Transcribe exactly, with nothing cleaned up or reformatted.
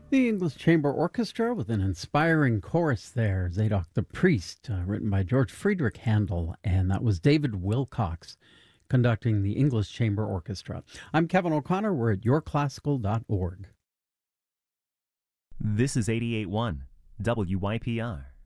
The English Chamber Orchestra with an inspiring chorus there, Zadok the Priest, uh, written by George Friedrich Handel, and that was David Wilcox conducting the English Chamber Orchestra. I'm Kevin O'Connor. We're at your classical dot org. This is eighty-eight point one W Y P R.